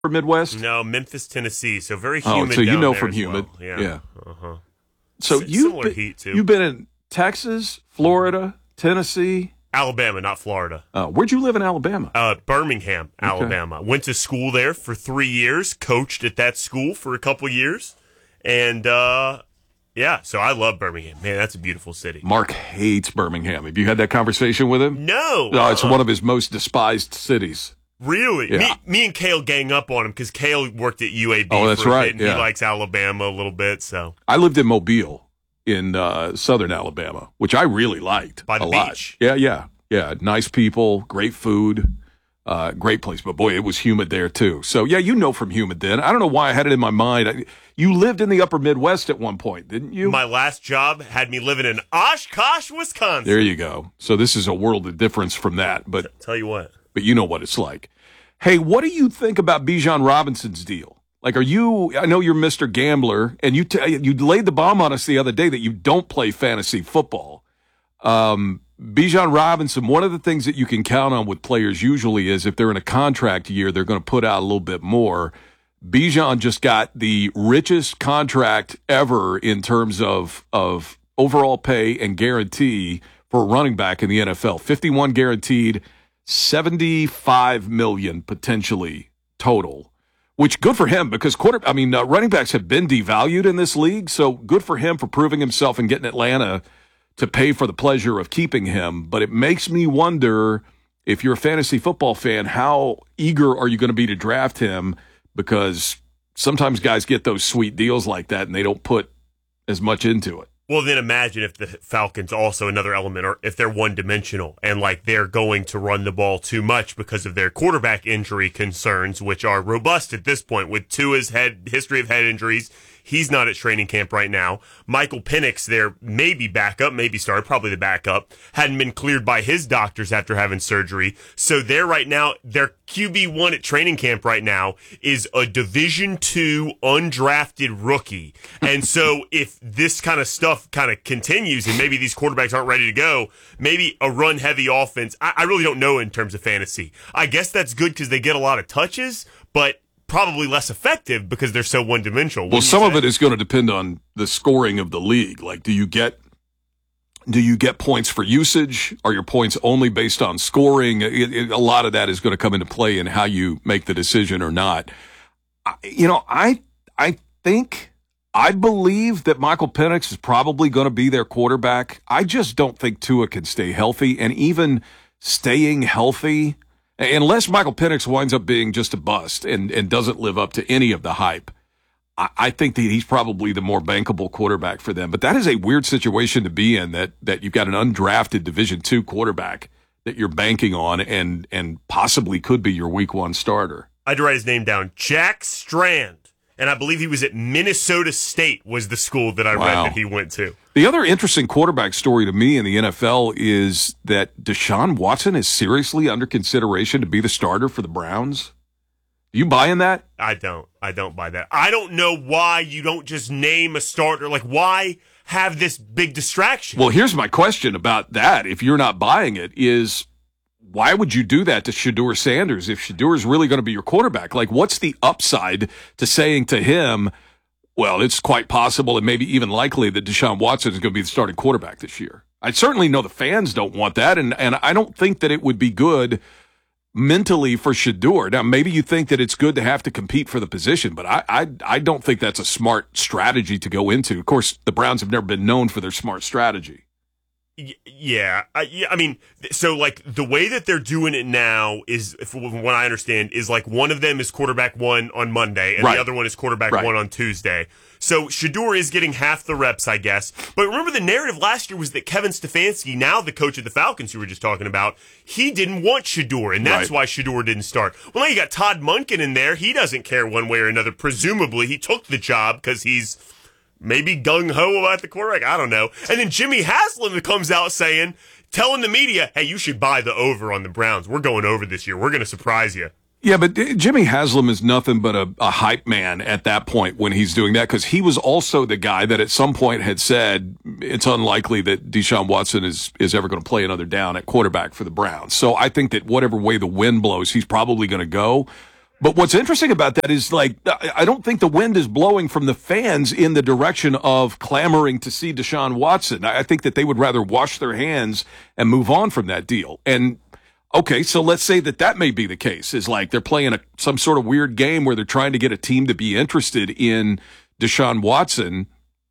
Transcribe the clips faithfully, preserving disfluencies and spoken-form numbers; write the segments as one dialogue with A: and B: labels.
A: Midwest?
B: No, Memphis, Tennessee. So very
A: Oh,
B: humid.
A: so you
B: down
A: know
B: there
A: from
B: as
A: humid.
B: well. Yeah.
A: Yeah.
B: Uh-huh.
A: So
B: S-
A: you've
B: similar
A: been,
B: heat too.
A: you've been in Texas, Florida, Tennessee.
B: Alabama, not Florida.
A: Uh, where'd you live in Alabama?
B: Uh, Birmingham,
A: Okay.
B: Alabama. Went to school there for three years. Coached at that school for a couple years, and uh, yeah, so I love Birmingham. Man, that's a beautiful city.
A: Mark hates Birmingham. Have you had that conversation with him?
B: No,
A: No, it's
B: uh-uh.
A: one of his most despised cities.
B: Really?
A: Yeah.
B: Me, me and Kale gang up on him because Kale worked at U A B.
A: Oh, that's
B: for a
A: right,
B: bit, and
A: yeah.
B: He likes Alabama a little bit, so
A: I lived in Mobile in uh, southern Alabama, which I really liked
B: By the
A: a lot.
B: beach.
A: Yeah, yeah, yeah. Nice people, great food, uh, great place. But boy, it was humid there too. So yeah, you know from humid then. I don't know why I had it in my mind. I, you lived in the upper Midwest at one point, didn't you?
B: my last job had me living in Oshkosh, Wisconsin.
A: There you go. So this is a world of difference from that. But
B: Tell you what.
A: but you know what it's like. Hey, what do you think about Bijan Robinson's deal? Like, are you, I know you're Mister Gambler, and you t- you laid the bomb on us the other day that you don't play fantasy football. Um, Bijan Robinson, one of the things that you can count on with players usually is if they're in a contract year, they're going to put out a little bit more. Bijan just got the richest contract ever in terms of, of overall pay and guarantee for a running back in the N F L. fifty-one guaranteed, seventy-five million potentially total, which good for him because quarter, I mean, uh, running backs have been devalued in this league. So good for him for proving himself and getting Atlanta to pay for the pleasure of keeping him. But it makes me wonder if you're a fantasy football fan, how eager are you going to be to draft him? Because sometimes guys get those sweet deals like that and they don't put as much into it.
B: Well, then imagine if the Falcons also another element, or if they're one-dimensional and like they're going to run the ball too much because of their quarterback injury concerns, which are robust at this point with Tua's head history of head injuries. He's not at training camp right now. Michael Penix, their maybe backup, maybe started, probably the backup, hadn't been cleared by his doctors after having surgery. So they're right now, their Q B one at training camp right now is a Division two undrafted rookie. And so if this kind of stuff kind of continues and maybe these quarterbacks aren't ready to go, maybe a run-heavy offense, I, I really don't know in terms of fantasy. I guess that's good because they get a lot of touches, but probably less effective because they're so one-dimensional.
A: Well, some of it is going to depend on the scoring of the league. Like, do you get do you get points for usage? Are your points only based on scoring? It, it, a lot of that is going to come into play in how you make the decision or not. I, you know, I I think I believe that Michael Penix is probably going to be their quarterback. I just don't think Tua can stay healthy, and even staying healthy, unless Michael Penix winds up being just a bust and, and doesn't live up to any of the hype, I, I think that he's probably the more bankable quarterback for them. But that is a weird situation to be in, that that you've got an undrafted Division two quarterback that you're banking on and and possibly could be your week one starter.
B: I had to write his name down. Jack Strand. And I believe he was at Minnesota State was the school that I
A: Wow.
B: read that he went to.
A: The other interesting quarterback story to me in the N F L is that Deshaun Watson is seriously under consideration to be the starter for the Browns. You buying that?
B: I don't. I don't buy that. I don't know why you don't just name a starter. Like, why have this big distraction?
A: Well, here's my question about that. If you're not buying it, is why would you do that to Shedeur Sanders if Shedeur is really going to be your quarterback? Like, what's the upside to saying to him, well, it's quite possible and maybe even likely that Deshaun Watson is going to be the starting quarterback this year? I certainly know the fans don't want that, and, and I don't think that it would be good mentally for Shedeur. Now, maybe you think that it's good to have to compete for the position, but I, I, I don't think that's a smart strategy to go into. Of course, the Browns have never been known for their smart strategy.
B: Yeah, I, yeah. I mean, so like the way that they're doing it now is, from what I understand, is like one of them is quarterback one on Monday and
A: Right.
B: the other one is quarterback
A: Right.
B: one on Tuesday. So Shedeur is getting half the reps, I guess. But remember, the narrative last year was that Kevin Stefanski, now the coach of the Falcons, who we were just talking about, he didn't want Shedeur, and that's
A: Right.
B: why Shedeur didn't start. Well, now you got Todd Monken in there. He doesn't care one way or another. Presumably, he took the job because he's maybe gung-ho about the quarterback. I don't know. And then Jimmy Haslam comes out saying, telling the media, hey, you should buy the over on the Browns. We're going over this year. We're going to surprise you.
A: Yeah, but Jimmy Haslam is nothing but a, a hype man at that point when he's doing that, because he was also the guy that at some point had said it's unlikely that Deshaun Watson is, is ever going to play another down at quarterback for the Browns. So I think that whatever way the wind blows, he's probably going to go. But what's interesting about that is, like, I don't think the wind is blowing from the fans in the direction of clamoring to see Deshaun Watson. I think that they would rather wash their hands and move on from that deal. And, okay, so let's say that that may be the case, is like they're playing a, some sort of weird game where they're trying to get a team to be interested in Deshaun Watson.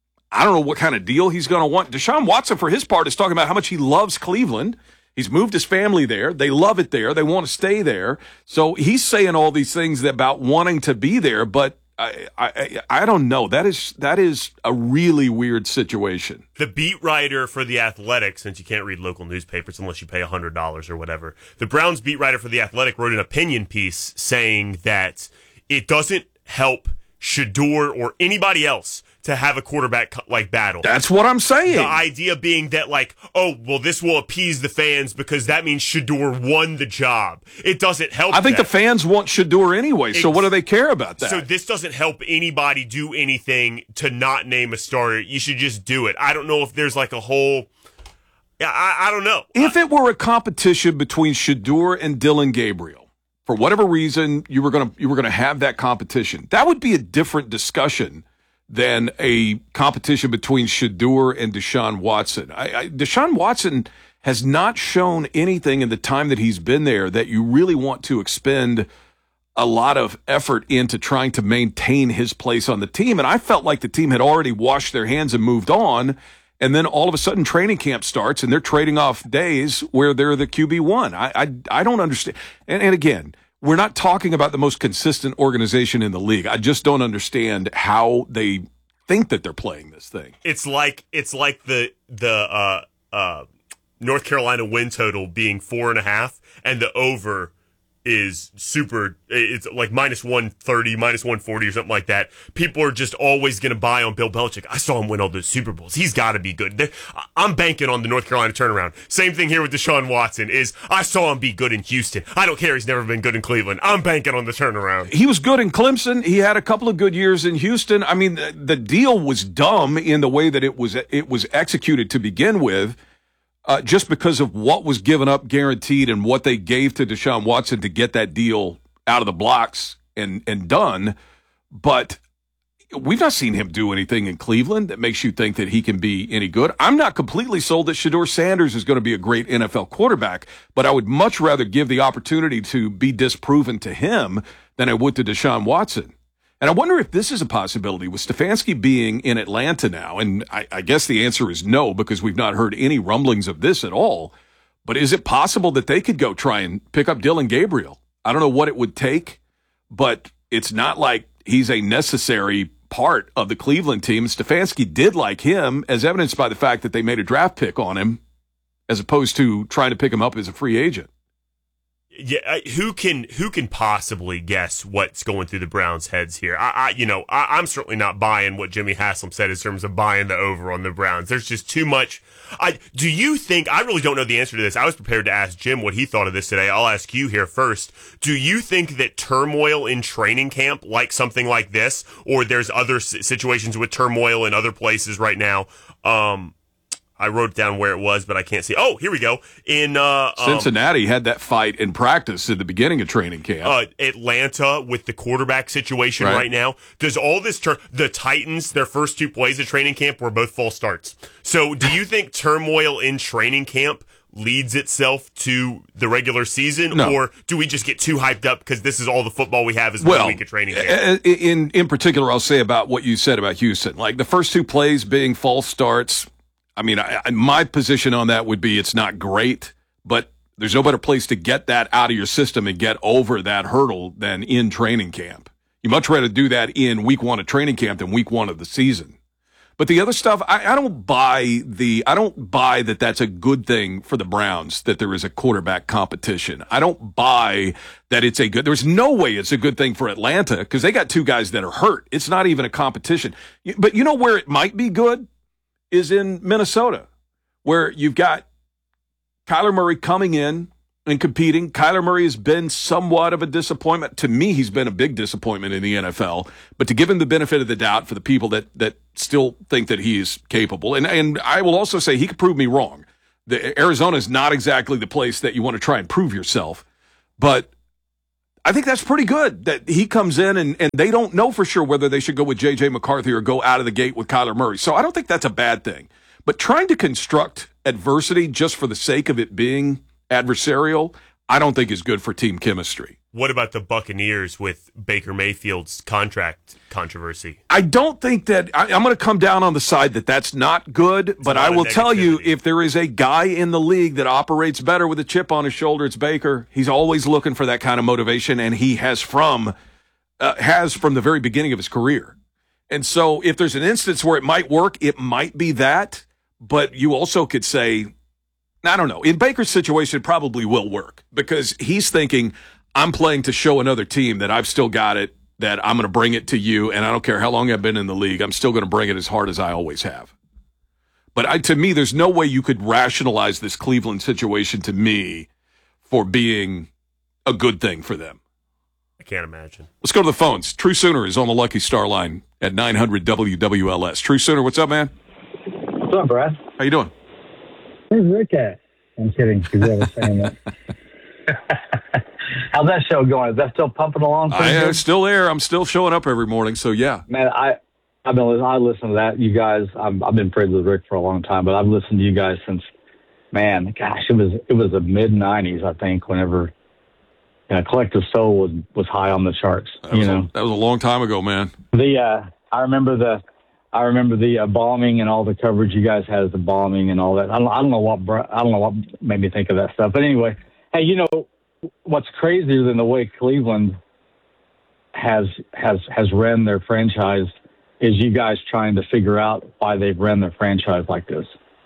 A: I don't know what kind of deal he's going to want. Deshaun Watson, for his part, is talking about how much he loves Cleveland. He's moved his family there. They love it there. They want to stay there. So he's saying all these things about wanting to be there, but I, I, I don't know. That is that is a really weird situation.
B: The beat writer for The Athletic, since you can't read local newspapers unless you pay one hundred dollars or whatever, the Browns beat writer for The Athletic wrote an opinion piece saying that it doesn't help Shedeur or anybody else to have a quarterback like battle.
A: That's what I'm saying.
B: The idea being that, like, oh, well, this will appease the fans because that means Shedeur won the job. It doesn't help.
A: I think
B: that.
A: the fans want Shedeur anyway, so
B: Ex-
A: what do they care about that?
B: So this doesn't help anybody do anything to not name a starter. You should just do it. I don't know if there's like a whole... Yeah, I, I don't know.
A: If it were a competition between Shedeur and Dillon Gabriel, for whatever reason you were going to you were going to have that competition, that would be a different discussion than a competition between Shedeur and Deshaun Watson. I, I, Deshaun Watson has not shown anything in the time that he's been there that you really want to expend a lot of effort into trying to maintain his place on the team. And I felt like the team had already washed their hands and moved on. And then all of a sudden training camp starts and they're trading off days where they're the Q B one. I, I, I don't understand. And, and again, we're not talking about the most consistent organization in the league. I just don't understand how they think that they're playing this thing.
B: It's like it's like the the uh, uh, North Carolina win total being four and a half, and the over is super. It's like minus one thirty, minus one forty, or something like that. People are just always going to buy on Bill Belichick. I saw him win all those Super Bowls. He's got to be good. They're, I'm banking on the North Carolina turnaround. Same thing here with Deshaun Watson. Is I saw him be good in Houston. I don't care. He's never been good in Cleveland. I'm banking on the turnaround.
A: He was good in Clemson. He had a couple of good years in Houston. I mean, the, the deal was dumb in the way that it was it was executed to begin with. Uh, just because of what was given up guaranteed and what they gave to Deshaun Watson to get that deal out of the blocks and, and done. But we've not seen him do anything in Cleveland that makes you think that he can be any good. I'm not completely sold that Shedeur Sanders is going to be a great N F L quarterback, but I would much rather give the opportunity to be disproven to him than I would to Deshaun Watson. And I wonder if this is a possibility with Stefanski being in Atlanta now. And I, I guess the answer is no, because we've not heard any rumblings of this at all. But is it possible that they could go try and pick up Dillon Gabriel? I don't know what it would take, but it's not like he's a necessary part of the Cleveland team. Stefanski did like him, as evidenced by the fact that they made a draft pick on him, as opposed to trying to pick him up as a free agent.
B: Yeah, who can who can possibly guess what's going through the Browns' heads here? I, I you know, I, I'm certainly not buying what Jimmy Haslam said in terms of buying the over on the Browns. There's just too much. I do you think? I really don't know the answer to this. I was prepared to ask Jim what he thought of this today. I'll ask you here first. Do you think that turmoil in training camp, like something like this, or there's other situations with turmoil in other places right now? Um, I wrote down where it was, but I can't see. Oh, here we go. In uh,
A: Cincinnati um, had that fight in practice at the beginning of training camp.
B: Uh, Atlanta with the quarterback situation right, right now. Does all this tur- the Titans, their first two plays of training camp were both false starts. So do you think turmoil in training camp leads itself to the regular season,
A: no.
B: or do we just get too hyped up because this is all the football we have is
A: well,
B: one week of training camp?
A: In, in particular, I'll say about what you said about Houston. Like the first two plays being false starts, I mean, I, I, my position on that would be it's not great, but there's no better place to get that out of your system and get over that hurdle than in training camp. You much rather do that in week one of training camp than week one of the season. But the other stuff, I, I don't buy the, I don't buy that that's a good thing for the Browns, that there is a quarterback competition. I don't buy that it's a good, there's no way it's a good thing for Atlanta because they got two guys that are hurt. It's not even a competition. But you know where it might be good? Is in Minnesota, where you've got Kyler Murray coming in and competing. Kyler Murray has been somewhat of a disappointment. To me, he's been a big disappointment in the N F L. But to give him the benefit of the doubt for the people that that still think that he's capable, and, and I will also say he could prove me wrong. The, Arizona is not exactly the place that you want to try and prove yourself. But I think that's pretty good that he comes in and, and they don't know for sure whether they should go with J J McCarthy or go out of the gate with Kyler Murray. So I don't think that's a bad thing. But trying to construct adversity just for the sake of it being adversarial, I don't think is good for team chemistry.
B: What about the Buccaneers with Baker Mayfield's contract controversy?
A: I don't think that I, I'm going to come down on the side that that's not good,
B: It's
A: but
B: a lot
A: I
B: of
A: will tell you,
B: negativity.
A: if there is a guy in the league that operates better with a chip on his shoulder, it's Baker. He's always looking for that kind of motivation, and he has from uh, has from the very beginning of his career. And so if there's an instance where it might work, it might be that, but you also could say, I don't know, in Baker's situation, it probably will work because he's thinking, I'm playing to show another team that I've still got it, that I'm going to bring it to you, and I don't care how long I've been in the league, I'm still going to bring it as hard as I always have. But I, to me, there's no way you could rationalize this Cleveland situation to me for being a good thing for them.
B: I can't imagine.
A: Let's go to the phones. True Sooner is on the Lucky Star line at nine hundred W W L S. True Sooner, what's up, man?
C: What's up, Brad?
A: How you doing?
C: Where's Rick at? I'm kidding. Because I was saying that. How's that show going? Is that still pumping along?
A: I am still there. I'm still showing up every morning, so yeah.
C: Man, I I've been I listen to that. You guys, I'm, I've been friends with Rick for a long time, but I've listened to you guys since, man, gosh, it was it was the mid nineties, I think, whenever you know, Collective Soul was was high on the charts.
A: That
C: You
A: was,
C: know,
A: a, that was a long time ago, man.
C: the uh, I remember the. I remember the uh, bombing and all the coverage you guys had of the bombing and all that. I don't, I don't know what br- I don't know what made me think of that stuff. But anyway, hey, you know what's crazier than the way Cleveland has has has ran their franchise is you guys trying to figure out why they've ran their franchise like this.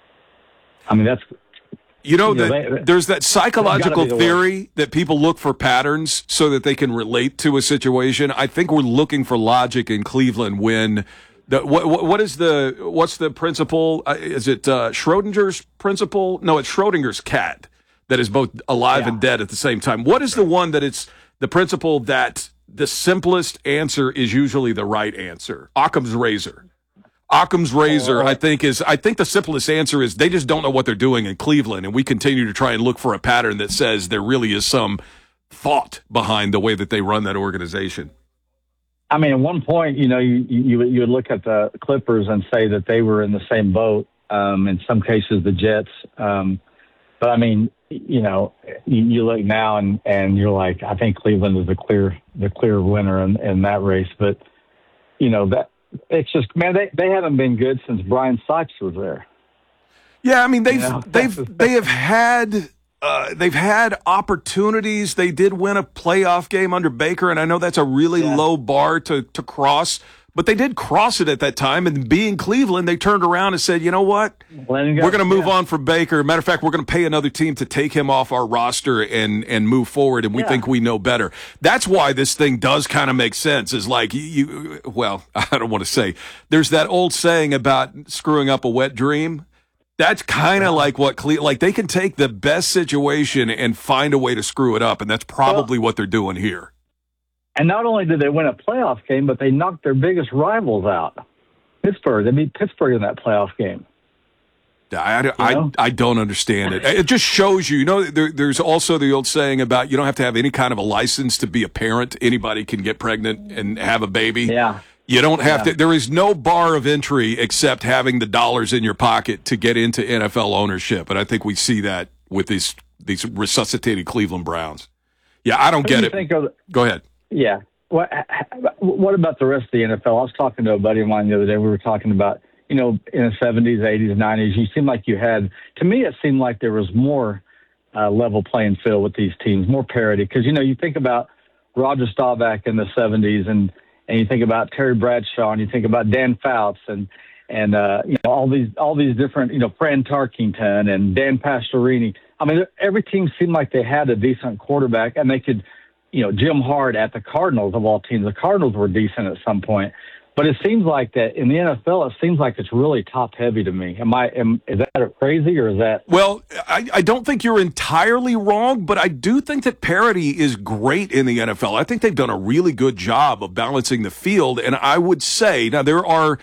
C: I mean, that's
A: You know,
C: You know,
A: that,
C: they-
A: there's that psychological
C: gotta be the
A: theory that people look for patterns so that they can relate to a situation. I think we're looking for logic in Cleveland when the, what, what, what is the what's the principle? Uh, is it uh, Schrodinger's principle? No, it's Schrodinger's cat that is both alive
C: Yeah.
A: and dead at the same time. What is the one that it's the principle that the simplest answer is usually the right answer? Occam's razor. Occam's razor,
C: Oh.
A: I think, is I think the simplest answer is they just don't know what they're doing in Cleveland, and we continue to try and look for a pattern that says there really is some thought behind the way that they run that organization.
C: I mean, at one point, you know, you, you, you would look at the Clippers and say that they were in the same boat. Um, in some cases, the Jets. Um, but I mean, you know, you, you look now and, and you're like, I think Cleveland is the clear, the clear winner in, in that race. But, you know, that it's just, man, they, they haven't been good since Brian Sykes was there.
A: Yeah, I mean they've
C: You know?
A: they've they have had uh, they've had opportunities. They did win a playoff game under Baker, and I know that's a really
C: Yeah.
A: low bar to to cross, but they did cross it at that time. And being Cleveland, they turned around and said, you know what?
C: Let him go.
A: We're going to move
C: Yeah.
A: on from Baker. Matter of fact, we're going to pay another team to take him off our roster and and move forward. And we
C: Yeah.
A: think we know better. That's why this thing does kind of make sense. Is like you. Well, I don't want to say. There's that old saying about screwing up a wet dream. That's kind of like what Cle- like they can take the best situation and find a way to screw it up, and that's probably what they're doing here.
C: And not only did they win a playoff game, but they knocked their biggest rivals out. Pittsburgh. They beat Pittsburgh in that playoff game.
A: I, I,
C: know?
A: I don't understand it. It just shows you, you know, there, there's also the old saying about you don't have to have any kind of a license to be a parent. Anybody can get pregnant and have a baby.
C: Yeah.
A: You don't have
C: Yeah.
A: to, there is no bar of entry except having the dollars in your pocket to get into N F L ownership. And I think we see that with these, these resuscitated Cleveland Browns. Yeah, I don't
C: What
A: get
C: do you
A: it.
C: think of,
A: Go ahead.
C: yeah. What, what about the rest of the N F L? I was talking to a buddy of mine the other day. We were talking about, you know, in the seventies, eighties, nineties, you seemed like you had, to me, it seemed like there was more uh, level playing field with these teams, more parity. Because, you know, you think about Roger Staubach in the seventies and, and you think about Terry Bradshaw and you think about Dan Fouts and, and uh, you know, all these all these different, you know, Fran Tarkington and Dan Pastorini. I mean, every team seemed like they had a decent quarterback and they could, you know, Jim Hart at the Cardinals of all teams. The Cardinals were decent at some point. But it seems like that in the N F L, it seems like it's really top heavy to me. Am I? Am, is that crazy or is that?
A: Well, I, I don't think you're entirely wrong, but I do think that parity is great in the N F L. I think they've done a really good job of balancing the field. And I would say, now there are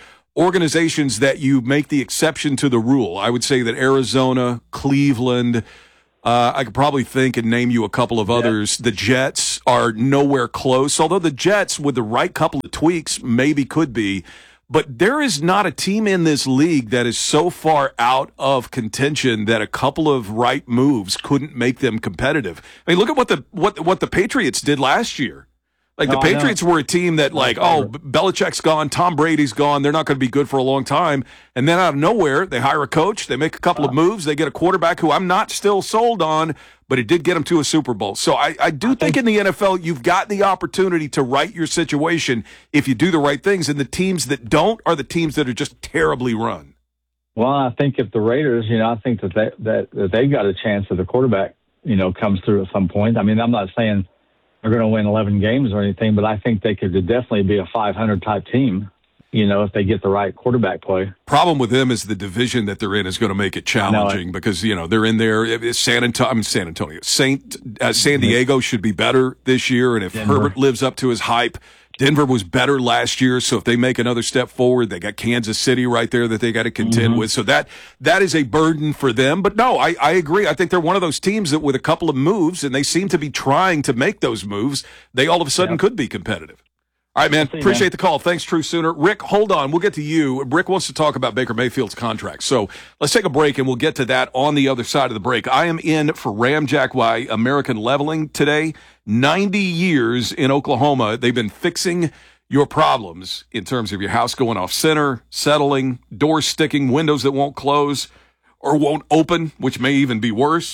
A: organizations that you make the exception to the rule. I would say that Arizona, Cleveland, Uh, I could probably think and name you a couple of others. Yeah. The Jets are nowhere close, although the Jets, with the right couple of tweaks, maybe could be. But there is not a team in this league that is so far out of contention that a couple of right moves couldn't make them competitive. I mean, look at what the what what the Patriots did last year. Like, the oh, Patriots were a team that, like, oh, Belichick's gone, Tom Brady's gone, they're not going to be good for a long time. And then out of nowhere, they hire a coach, they make a couple of moves, they get a quarterback who I'm not still sold on, but it did get them to a Super Bowl. So I, I do think in the N F L, you've got the opportunity to right your situation if you do the right things. And the teams that don't are the teams that are just terribly run.
C: Well, I think if the Raiders, you know, I think that they, that, that they've got a chance that the quarterback, you know, comes through at some point. I mean, I'm not saying they're going to win eleven games or anything, but I think they could definitely be a five hundred type team, you know, if they get the right quarterback play.
A: Problem with them is the division that they're in is going to make it challenging it. because, you know, they're in there. San Antonio, I mean, San Antonio, Saint, uh, San Diego should be better this year. And if Denver. Herbert lives up to his hype, Denver was better last year, so if they make another step forward, they got Kansas City right there that they got to contend mm-hmm. with. So that that is a burden for them. But no, I, I agree. I think they're one of those teams that with a couple of moves, and they seem to be trying to make those moves, they all of a sudden yep. could be competitive. All right, man. See, Appreciate man. the call. Thanks, True Sooner. Rick, hold on. We'll get to you. Rick wants to talk about Baker Mayfield's contract. So let's take a break, and we'll get to that on the other side of the break. I am in for Ramjack by American Leveling today. ninety years in Oklahoma. They've been fixing your problems in terms of your house going off center, settling, doors sticking, windows that won't close or won't open, which may even be worse.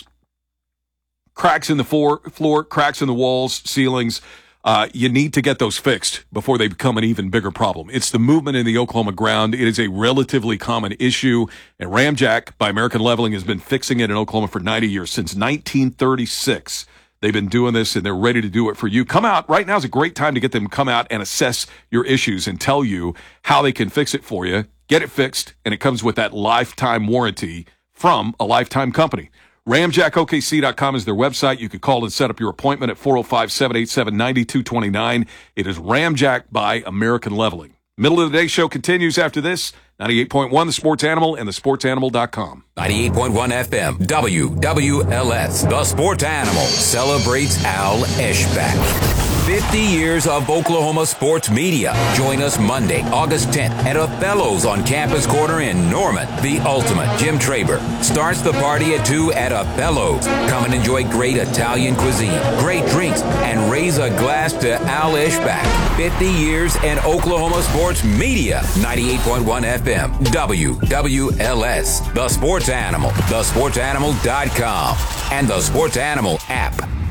A: Cracks in the floor, floor cracks in the walls, ceilings. Uh, you need to get those fixed before they become an even bigger problem. It's the movement in the Oklahoma ground. It is a relatively common issue, and Ramjack by American Leveling has been fixing it in Oklahoma for ninety years, since nineteen thirty-six. They've been doing this, and they're ready to do it for you. Come out. Right now is a great time to get them to come out and assess your issues and tell you how they can fix it for you. Get it fixed, and it comes with that lifetime warranty from a lifetime company. Ramjack O K C dot com is their website. You can call and set up your appointment at four oh five, seven eight seven, nine two two nine. It is Ramjack by American Leveling. Middle of the Day show continues after this. ninety-eight point one The Sports Animal and the sports animal dot com.
D: ninety-eight point one F M, W W L S. The Sports Animal celebrates Al Eschbach. fifty years of Oklahoma sports media. Join us Monday, August tenth at Othello's on Campus Corner in Norman. The ultimate Jim Traber starts the party at two at Othello's. Come and enjoy great Italian cuisine, great drinks, and raise a glass to Al Eschbach. fifty years in Oklahoma sports media. ninety-eight point one F M, W W L S. The Sports Animal, the sports animal dot com, and the Sports Animal app.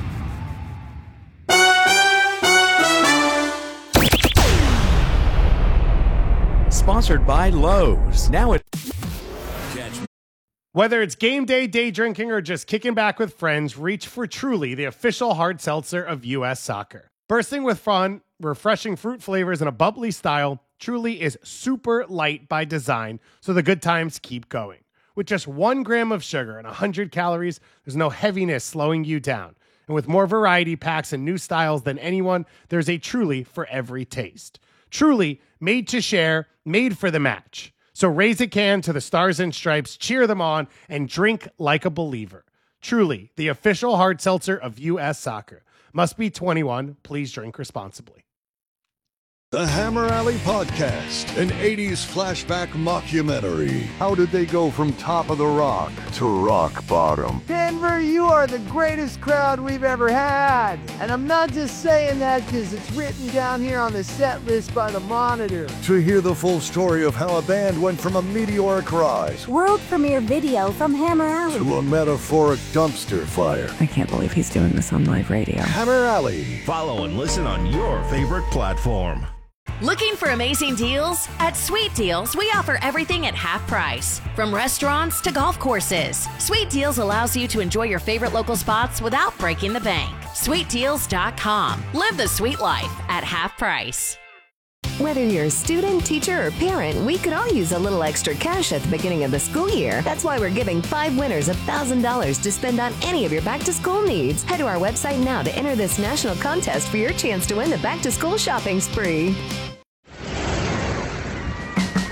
E: Sponsored by Lowe's. Now it.
F: Whether it's game day, day drinking, or just kicking back with friends, reach for Truly, the official hard seltzer of U S Soccer. Bursting with fun, refreshing fruit flavors, and a bubbly style, Truly is super light by design, so the good times keep going. With just one gram of sugar and one hundred calories, there's no heaviness slowing you down. And with more variety packs and new styles than anyone, there's a Truly for every taste. Truly, made to share, made for the match. So raise a can to the Stars and Stripes, cheer them on, and drink like a believer. Truly, the official hard seltzer of U S Soccer. Must be twenty-one. Please drink responsibly.
G: The Hammer Alley Podcast, an eighties flashback mockumentary. How did they go from top of the rock to rock bottom?
H: Denver, you are the greatest crowd we've ever had. And I'm not just saying that because it's written down here on the set list by the Monitor.
G: To hear the full story of how a band went from a meteoric rise,
I: world premiere video from Hammer Alley,
G: to a metaphoric dumpster fire.
J: I can't believe he's doing this on live radio.
G: Hammer Alley.
K: Follow and listen on your favorite platform.
L: Looking for amazing deals? At Sweet Deals, we offer everything at half price. From restaurants to golf courses, Sweet Deals allows you to enjoy your favorite local spots without breaking the bank. sweet deals dot com. Live the sweet life at half price.
M: Whether you're a student, teacher, or parent, we could all use a little extra cash at the beginning of the school year. That's why we're giving five winners one thousand dollars to spend on any of your back-to-school needs. Head to our website now to enter this national contest for your chance to win the back-to-school shopping spree.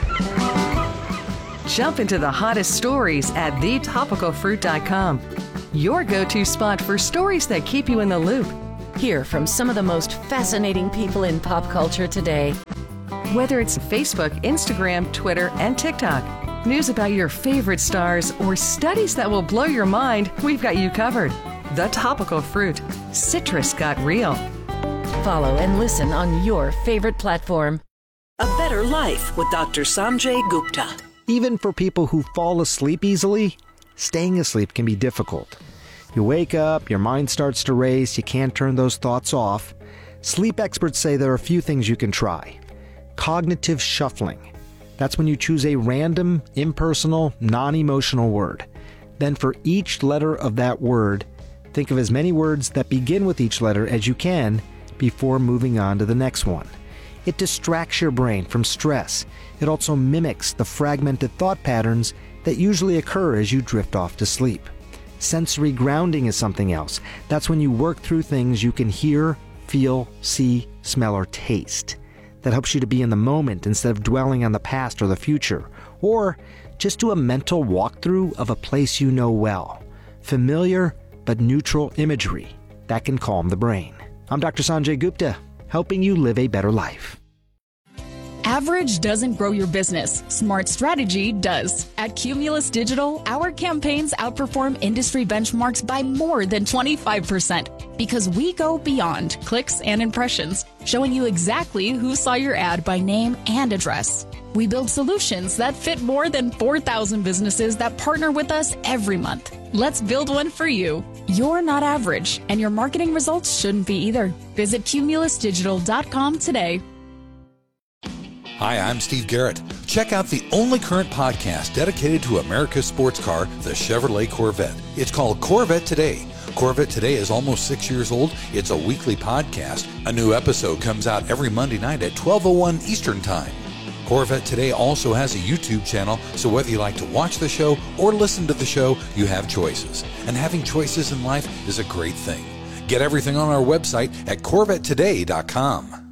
N: Jump into the hottest stories at the topical fruit dot com. your go-to spot for stories that keep you in the loop.
L: Hear from some of the most fascinating people in pop culture today.
N: Whether it's Facebook, Instagram, Twitter, and TikTok, news about your favorite stars, or studies that will blow your mind, we've got you covered. The Topical Fruit. Citrus got real.
L: Follow and listen on your favorite platform.
O: A Better Life with Doctor Sanjay Gupta.
P: Even for people who fall asleep easily, staying asleep can be difficult. You wake up, your mind starts to race, you can't turn those thoughts off. Sleep experts say there are a few things you can try. Cognitive shuffling. That's when you choose a random, impersonal, non-emotional word. Then for each letter of that word, think of as many words that begin with each letter as you can before moving on to the next one. It distracts your brain from stress. It also mimics the fragmented thought patterns that usually occur as you drift off to sleep. Sensory grounding is something else. That's when you work through things you can hear, feel, see, smell, or taste. That helps you to be in the moment instead of dwelling on the past or the future. Or just do a mental walkthrough of a place you know well. Familiar but neutral imagery. That can calm the brain. I'm Doctor Sanjay Gupta, helping you live a better life.
Q: Average doesn't grow your business. Smart strategy does. At Cumulus Digital, our campaigns outperform industry benchmarks by more than twenty-five percent because we go beyond clicks and impressions, showing you exactly who saw your ad by name and address. We build solutions that fit more than four thousand businesses that partner with us every month. Let's build one for you. You're not average, and your marketing results shouldn't be either. Visit cumulus digital dot com today.
R: Hi, I'm Steve Garrett. Check out the only current podcast dedicated to America's sports car, the Chevrolet Corvette. It's called Corvette Today. Corvette Today is almost six years old. It's a weekly podcast. A new episode comes out every Monday night at twelve oh one Eastern Time. Corvette Today also has a YouTube channel, so whether you like to watch the show or listen to the show, you have choices. And having choices in life is a great thing. Get everything on our website at corvette today dot com.